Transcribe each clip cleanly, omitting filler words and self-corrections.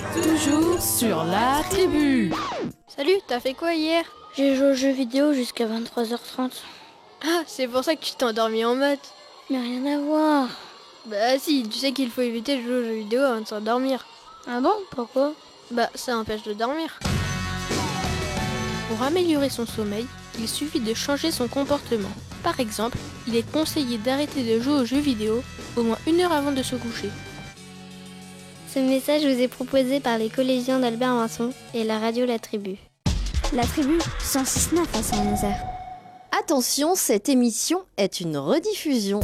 toujours sur la tribu. Salut, t'as fait quoi hier? J'ai joué aux jeux vidéo jusqu'à 23h30. Ah, c'est pour ça que tu t'es endormi en maths. Mais rien à voir. Bah si, tu sais qu'il faut éviter de jouer aux jeux vidéo avant de s'endormir. Ah bon? Pourquoi? Bah ça empêche de dormir. Pour améliorer son sommeil, il suffit de changer son comportement. Par exemple, il est conseillé d'arrêter de jouer aux jeux vidéo au moins 1 heure avant de se coucher. Ce message vous est proposé par les collégiens d'Albert Vincent et la radio La Tribu. La Tribu 106.9 à Saint-Nazaire. Attention, cette émission est une rediffusion.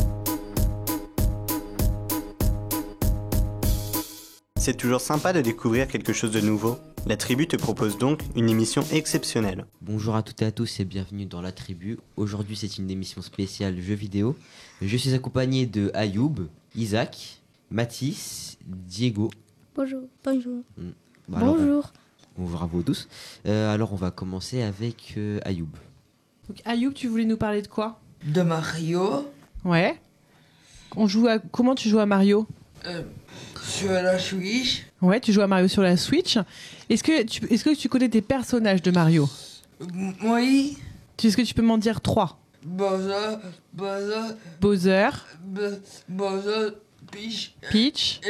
C'est toujours sympa de découvrir quelque chose de nouveau. La Tribu te propose donc une émission exceptionnelle. Bonjour à toutes et à tous et bienvenue dans La Tribu. Aujourd'hui c'est une émission spéciale jeux vidéo. Je suis accompagné de Ayoub, Isaac, Mathis, Diego. Bonjour. Bonjour. Bonjour. Bonjour à vous tous. Alors on va commencer avec Ayoub. Donc, Ayoub, tu voulais nous parler de quoi? De Mario. Ouais. Comment tu joues à Mario? Sur la Switch. Ouais, tu joues à Mario sur la Switch. Est-ce que tu connais des personnages de Mario? Oui. Est-ce que tu peux m'en dire 3? Bowser, Peach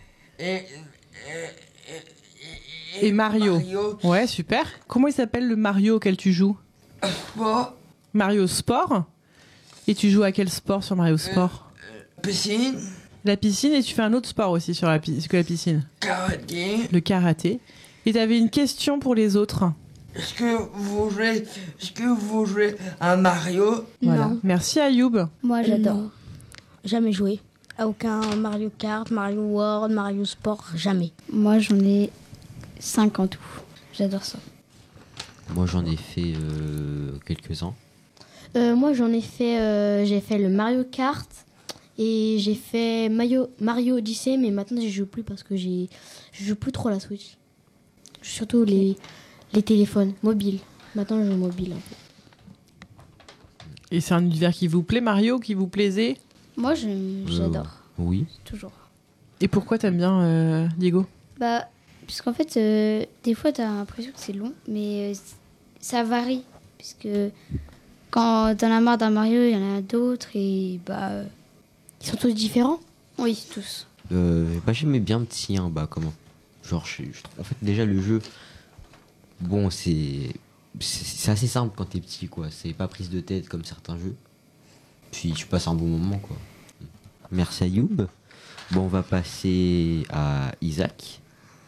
et Mario. Ouais, super. Comment il s'appelle le Mario auquel tu joues? Sport. Mario Sport. Et tu joues à quel sport sur Mario Sport? Piscine. La piscine, et tu fais un autre sport aussi que la piscine. Karaté. Le karaté. Et tu avais une question pour les autres. Est-ce que vous jouez à Mario? Voilà. Non. Merci Ayoub. Moi j'adore. Jamais joué. À aucun Mario Kart, Mario World, Mario Sport, jamais. Moi j'en ai 5 en tout. J'adore ça. Moi j'en ai fait quelques-uns. Moi j'ai fait le Mario Kart et j'ai fait Mario Odyssey, mais maintenant je joue plus parce que je joue plus trop à la Switch. Surtout les téléphones mobiles. Maintenant je joue mobile un peu. Et c'est un univers qui vous plaît, Mario, qui vous plaisait? Moi j'adore. Oui. Toujours. Et pourquoi t'aimes bien, Diego? Bah, puisqu'en fait, des fois t'as l'impression que c'est long, mais ça varie. Puisque quand t'en as marre d'un Mario, il y en a d'autres et bah. Ils sont tous différents? Oui, tous. J'aimais bien le tien, comment genre, en fait, déjà, le jeu, bon, c'est assez simple quand t'es petit, quoi. C'est pas prise de tête comme certains jeux. Puis tu passes un bon moment, quoi. Merci Ayoub. Bon, on va passer à Isaac.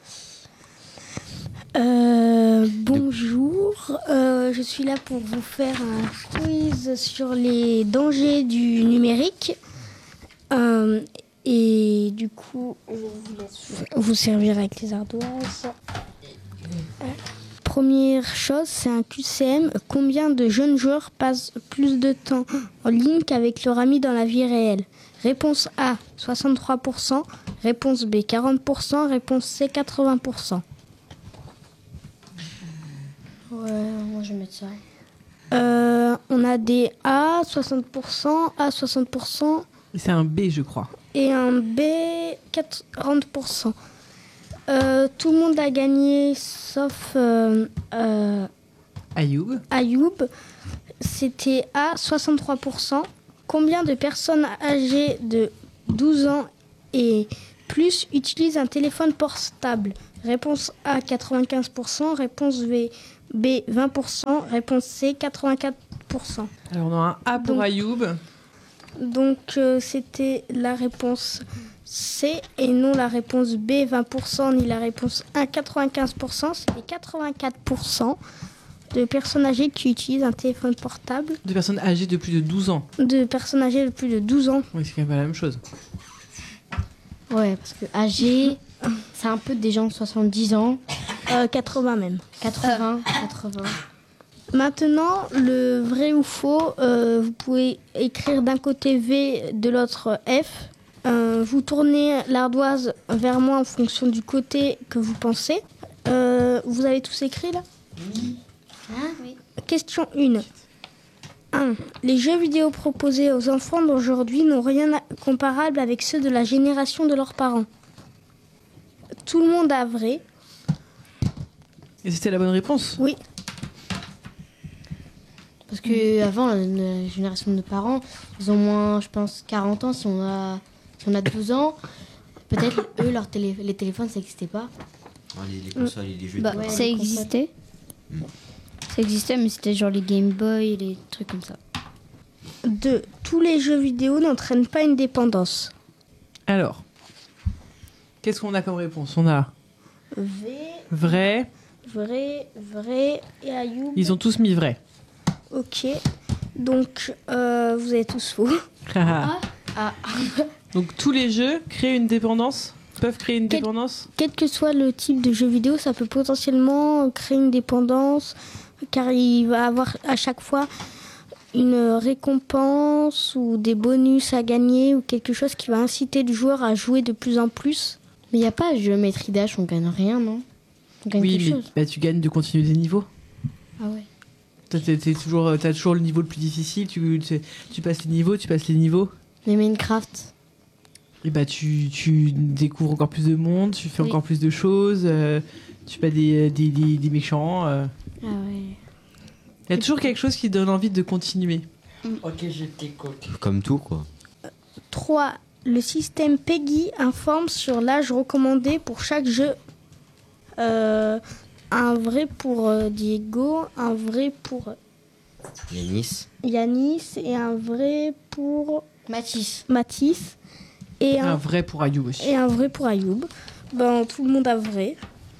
Bonjour, je suis là pour vous faire un quiz sur les dangers du numérique. Et du coup, je vous laisse vous servir avec les ardoises. Première chose, c'est un QCM. Combien de jeunes joueurs passent plus de temps en ligne qu'avec leur ami dans la vie réelle? Réponse A, 63%. Réponse B, 40%. Réponse C, 80%. Ouais, moi je vais mettre ça. On a des A, 60%, A, 60%. Et c'est un B, je crois. Et un B, 40%. Tout le monde a gagné, sauf Ayoub. C'était à 63%. Combien de personnes âgées de 12 ans et plus utilisent un téléphone portable? Réponse A, 95%. Réponse B, 20%. Réponse C, 84%. Alors on a un A pour Ayoub. Donc c'était la réponse C et non la réponse B, 20%, ni la réponse A, 95%. C'était 84% de personnes âgées qui utilisent un téléphone portable. De personnes âgées de plus de 12 ans. De personnes âgées de plus de 12 ans. Oui, c'est quand même pas la même chose. Ouais, parce que âgé, c'est un peu des gens de 70 ans. 80 même. 80. Maintenant, le vrai ou faux, vous pouvez écrire d'un côté V, de l'autre F. Vous tournez l'ardoise vers moi en fonction du côté que vous pensez. Vous avez tous écrit là? Oui. Question 1. 1. Les jeux vidéo proposés aux enfants d'aujourd'hui n'ont rien de comparable avec ceux de la génération de leurs parents. Tout le monde a vrai. Et c'était la bonne réponse? Oui. Parce que avant, la génération de nos parents, ils ont moins, je pense, 40 ans. Si on a 12 ans, peut-être eux, les téléphones, ça n'existait pas. Les consoles et les jeux. Bah, Ouais, ça les existait. Ça existait, mais c'était genre les Game Boy, les trucs comme ça. 2. Tous les jeux vidéo n'entraînent pas une dépendance. Alors, qu'est-ce qu'on a comme réponse? On a vrai. Vrai et Ayoub. Ils ont tous mis vrai. Ok. Donc, vous avez tous faux. Ah. Donc tous les jeux créent une dépendance? Peuvent créer une dépendance? Quel que soit le type de jeu vidéo, ça peut potentiellement créer une dépendance, car il va avoir à chaque fois une récompense ou des bonus à gagner ou quelque chose qui va inciter le joueur à jouer de plus en plus. Mais il n'y a pas de géométrie dash, on gagne rien, non? On gagne Oui, quelque mais chose. tu gagnes de continuer des niveaux. Ah ouais. T'as toujours le niveau le plus difficile, tu passes les niveaux. Mais Minecraft, Et bah tu découvres encore plus de monde, tu fais Oui. encore plus de choses, tu bats des méchants. ah ouais. Il y a toujours quelque chose qui donne envie de continuer. Ok, je t'écoute. Comme tout, quoi. 3. Le système PEGI informe sur l'âge recommandé pour chaque jeu. Un vrai pour Diego, un vrai pour Yanis. Yanis et un vrai pour Mathis. Mathis et Un un, vrai pour Ayoub aussi. et un vrai pour Ayoub. Ben, tout le monde a vrai.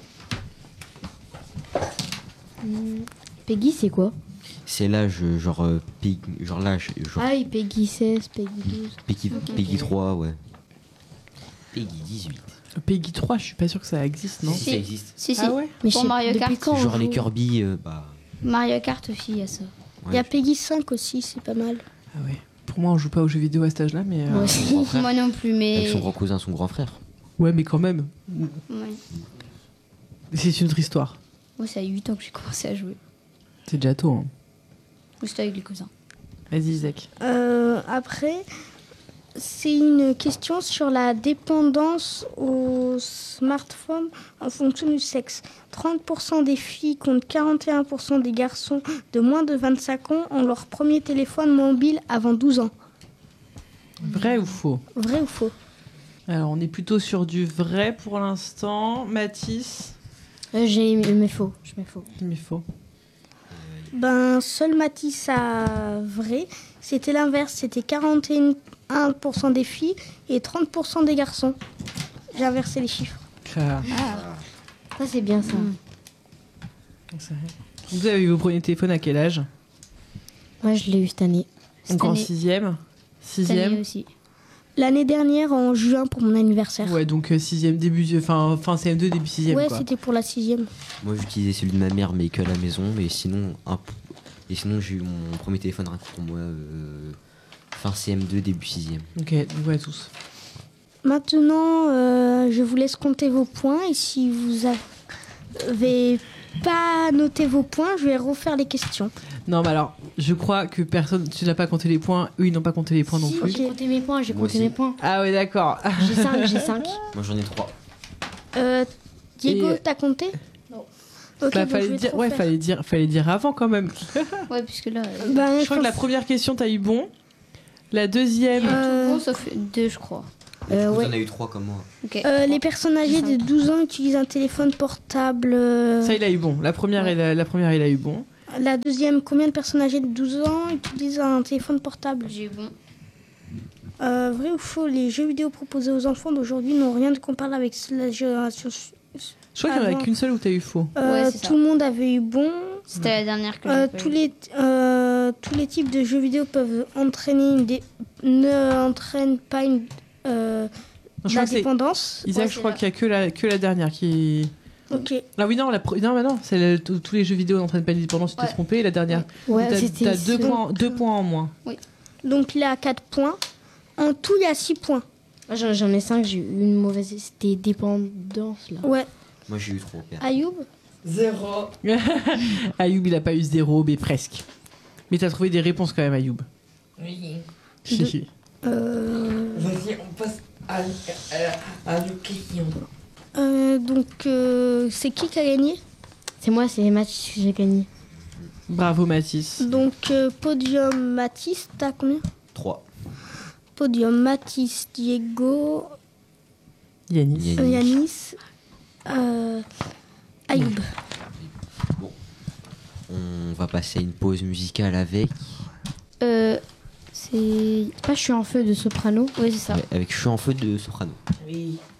Peggy, c'est quoi? C'est l'âge, genre l'âge, genre Ah oui, Peggy 16, Peggy 12. Peggy 3, ouais. Peggy 18. Peggy 3, je suis pas sûr que ça existe, non? Si, ça existe. Si, si. Ah ouais? Mais Pour je sais- Mario depuis Kart. quand on Genre les joue Kirby, Mario Kart aussi, il y a ça. Il y a Peggy 5 aussi, c'est pas mal. Ah ouais. Pour moi, on joue pas aux jeux vidéo à cet âge-là, mais Moi aussi. Son grand frère. Moi non plus, mais. Avec son grand cousin, son grand frère. ouais, mais quand même, Ouais. c'est une autre histoire. Moi, ça a 8 ans que j'ai commencé à jouer. C'est déjà tôt. Hein. Ou c'était avec les cousins. Vas-y, Isaac. Après, c'est une question sur la dépendance au smartphone en fonction du sexe. 30% des filles contre 41% des garçons de moins de 25 ans ont leur premier téléphone mobile avant 12 ans. Vrai ou faux? Vrai ou faux? Alors, on est plutôt sur du vrai pour l'instant. Mathis, Je mets faux. mais faux. Ben, seul Mathis a vrai. C'était l'inverse. C'était 41% des filles et 30% des garçons. J'ai inversé les chiffres. Ah. Ça, c'est bien ça. Vous avez eu vos premiers téléphones à quel âge? Moi, je l'ai eu cette année. Donc en année. 6e? Cette année 6e? aussi. L'année dernière, en juin, pour mon anniversaire. Ouais, donc 6e, fin CM2, début 6e. Ouais, quoi. c'était pour la 6e. Moi, j'utilisais celui de ma mère, mais que à la maison. Mais sinon, j'ai eu mon premier téléphone rien que pour moi fin CM2, début 6e. Ok, donc ouais, tous. Maintenant, je vous laisse compter vos points. Et si vous avez pas noté vos points, je vais refaire les questions. Non, mais alors, je crois que personne. Tu n'as pas compté les points, eux, ils n'ont pas compté les points non Si, plus. j'ai compté mes points, Moi aussi. Ah ouais, d'accord. J'ai 5. Moi, j'en ai 3. Diego, Et- t'as compté? Non. Ok, Bah, donc je vais te ouais, refaire. fallait dire avant quand même. Ouais, puisque là. Ben, Je crois que la première question, t'as eu bon. La deuxième. Bon, sauf 2, je crois. Vous ouais. en avez eu 3 comme moi. Ok. Les personnes âgées de 12 ans utilisent un téléphone portable. Ça, il a eu bon. La première, la première, il a eu bon. La deuxième, combien de personnes âgées de 12 ans utilisent un téléphone portable? J'ai eu bon. Vrai ou faux, les jeux vidéo proposés aux enfants d'aujourd'hui n'ont rien de comparable avec la génération. Je crois qu'il n'y en a Avant. qu'une seule où t'as eu faux. Ouais, c'est ça. Tout le monde avait eu bon. C'était la dernière que j'ai pas Tous eu. les types de jeux vidéo peuvent entraîner ne entraînent pas une Non, je la crois que c'est dépendance. Isaac, Ouais, je c'est crois là. qu'il n'y a que la dernière qui. Ok. Ah oui, non, non, mais non, c'est tous les jeux vidéo n'entraînent pas l'indépendance, tu t'es Ouais. trompé. La dernière, Ouais, t'as c'était 2 points en moins. Donc il a 4 points. En tout, il y a 6 points. Moi, j'en ai 5, j'ai eu une mauvaise. C'était dépendance là. Ouais. Moi, j'ai eu 3. Ayoub? 0. Ayoub, il a pas eu 0, mais presque. Mais t'as trouvé des réponses quand même, Ayoub. Oui. Chichi. Vas-y, on passe à la question. Donc c'est qui a gagné? C'est moi, c'est Mathis que j'ai gagné. Bravo Mathis. Donc, podium Mathis, t'as combien? 3. Podium Mathis, Diego, Yanis. Yanis, Ayoub. Bon. On va passer à une pause musicale avec. C'est. Pas Je suis en feu de Soprano. Oui, c'est ça. Avec Je suis en feu de Soprano. Oui.